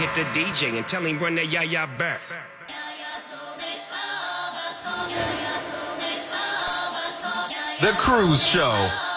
at the DJ and tell him run that ya back. The Cruise Show.